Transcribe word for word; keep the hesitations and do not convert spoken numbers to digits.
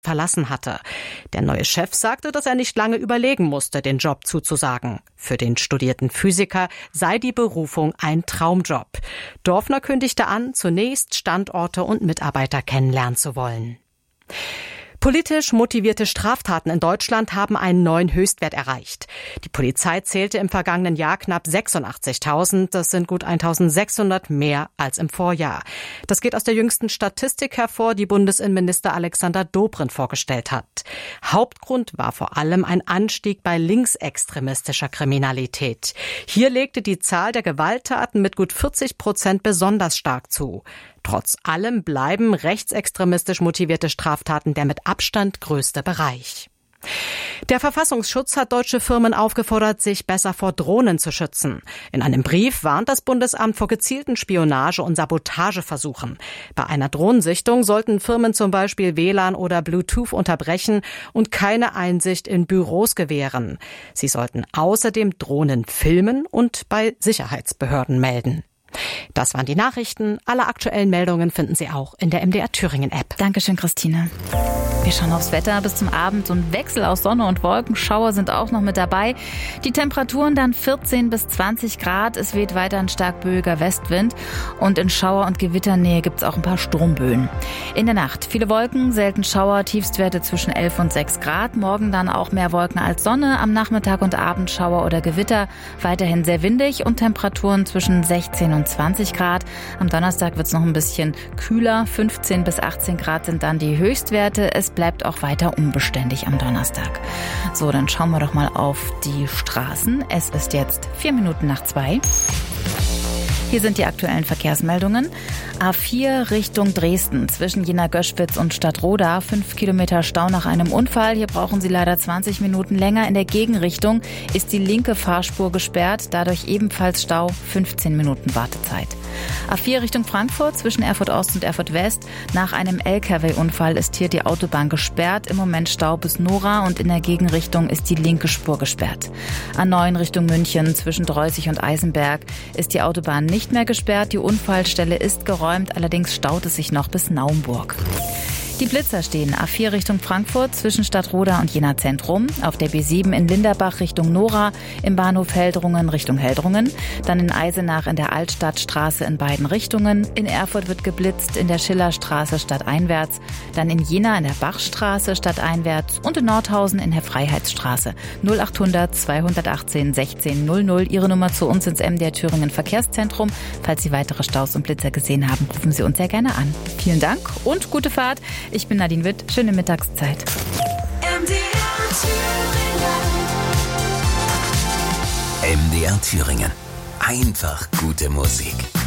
verlassen hatte. Der neue Chef sagte, dass er nicht lange überlegen musste, den Job zuzusagen. Für den studierten Physiker sei die Berufung ein Traumjob. Dorfner kündigte an, zunächst Standorte und Mitarbeiter kennenlernen zu wollen. Politisch motivierte Straftaten in Deutschland haben einen neuen Höchstwert erreicht. Die Polizei zählte im vergangenen Jahr knapp sechsundachtzigtausend. Das sind gut eintausendsechshundert mehr als im Vorjahr. Das geht aus der jüngsten Statistik hervor, die Bundesinnenminister Alexander Dobrindt vorgestellt hat. Hauptgrund war vor allem ein Anstieg bei linksextremistischer Kriminalität. Hier legte die Zahl der Gewalttaten mit gut vierzig Prozent besonders stark zu. Trotz allem bleiben rechtsextremistisch motivierte Straftaten der mit Abstand größte Bereich. Der Verfassungsschutz hat deutsche Firmen aufgefordert, sich besser vor Drohnen zu schützen. In einem Brief warnt das Bundesamt vor gezielten Spionage- und Sabotageversuchen. Bei einer Drohnensichtung sollten Firmen zum Beispiel W L A N oder Bluetooth unterbrechen und keine Einsicht in Büros gewähren. Sie sollten außerdem Drohnen filmen und bei Sicherheitsbehörden melden. Das waren die Nachrichten. Alle aktuellen Meldungen finden Sie auch in der M D R Thüringen App. Dankeschön, Christine. Wir schauen aufs Wetter bis zum Abend. So ein Wechsel aus Sonne und Wolken. Schauer sind auch noch mit dabei. Die Temperaturen dann vierzehn bis zwanzig Grad. Es weht weiter ein stark böiger Westwind. Und in Schauer- und Gewitternähe gibt es auch ein paar Sturmböen. In der Nacht viele Wolken, selten Schauer, Tiefstwerte zwischen elf und sechs Grad. Morgen dann auch mehr Wolken als Sonne. Am Nachmittag und Abend Schauer oder Gewitter. Weiterhin sehr windig und Temperaturen zwischen sechzehn und zwanzig Grad. Am Donnerstag wird es noch ein bisschen kühler. fünfzehn bis achtzehn Grad sind dann die Höchstwerte. Es bleibt auch weiter unbeständig am Donnerstag. So, dann schauen wir doch mal auf die Straßen. Es ist jetzt vier Minuten nach zwei. Hier sind die aktuellen Verkehrsmeldungen. A vier Richtung Dresden zwischen Jena-Göschwitz und Stadtroda. Fünf Kilometer Stau nach einem Unfall. Hier brauchen Sie leider zwanzig Minuten länger. In der Gegenrichtung ist die linke Fahrspur gesperrt. Dadurch ebenfalls Stau. fünfzehn Minuten Wartezeit. A vier Richtung Frankfurt zwischen Erfurt Ost und Erfurt West. Nach einem L K W-Unfall ist hier die Autobahn gesperrt. Im Moment Stau bis Nora und in der Gegenrichtung ist die linke Spur gesperrt. A neun Richtung München zwischen Dreußig und Eisenberg ist die Autobahn nicht mehr gesperrt. Die Unfallstelle ist geräumt, allerdings staut es sich noch bis Naumburg. Die Blitzer stehen A vier Richtung Frankfurt zwischen Stadtroda und Jena Zentrum, auf der B sieben in Linderbach Richtung Nora, im Bahnhof Heldrungen Richtung Heldrungen, dann in Eisenach in der Altstadtstraße in beiden Richtungen, in Erfurt wird geblitzt in der Schillerstraße stadteinwärts, dann in Jena in der Bachstraße stadteinwärts und in Nordhausen in der Freiheitsstraße. null achthundert zweihundertachtzehn sechzehn null null, Ihre Nummer zu uns ins M D R Thüringen Verkehrszentrum. Falls Sie weitere Staus und Blitzer gesehen haben, rufen Sie uns sehr gerne an. Vielen Dank und gute Fahrt. Ich bin Nadine Witt. Schöne Mittagszeit. M D R Thüringen. M D R Thüringen. Einfach gute Musik.